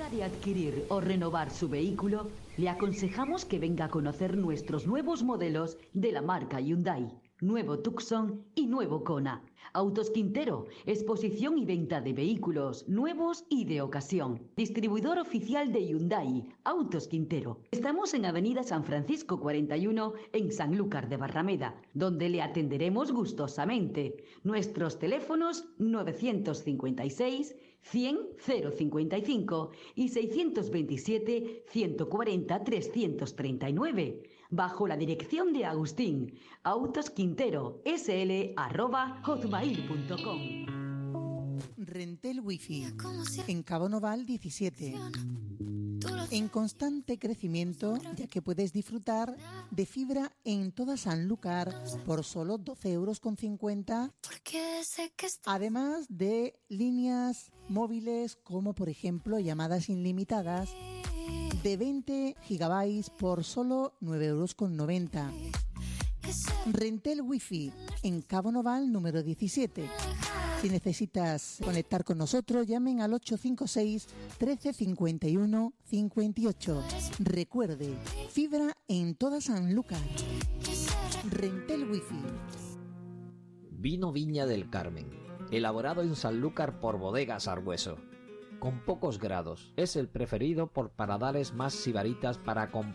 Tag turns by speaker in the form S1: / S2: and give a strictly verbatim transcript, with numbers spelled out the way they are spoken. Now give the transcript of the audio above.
S1: hora de adquirir o renovar su vehículo, le aconsejamos que venga a conocer nuestros nuevos modelos de la marca Hyundai. Nuevo Tucson y nuevo Kona. Autos Quintero, exposición y venta de vehículos nuevos y de ocasión. Distribuidor oficial de Hyundai, Autos Quintero. Estamos en Avenida San Francisco cuarenta y uno, en Sanlúcar de Barrameda, donde le atenderemos gustosamente. Nuestros teléfonos novecientos cincuenta y seis, cien, cero cincuenta y cinco y seiscientos veintisiete, ciento cuarenta, trescientos treinta y nueve. Bajo la dirección de Agustín, Autos Quintero, sl arroba hotmail punto com.
S2: Rentel Wi-Fi, en Cabo Noval diecisiete. En constante crecimiento, ya que puedes disfrutar de fibra en toda Sanlúcar por solo doce euros con cincuenta. Además de líneas móviles como por ejemplo llamadas ilimitadas de veinte gigabytes por solo nueve euros con noventa. Rentel Wi-Fi en Cabo Noval número diecisiete. Si necesitas conectar con nosotros, llamen al ocho cinco seis, trece cincuenta y uno, cincuenta y ocho. Recuerde, fibra en toda Sanlúcar. Rentel Wi-Fi.
S3: Vino Viña del Carmen, elaborado en Sanlúcar por Bodegas Argüeso. Con pocos grados, es el preferido por paladares más sibaritas para acompañar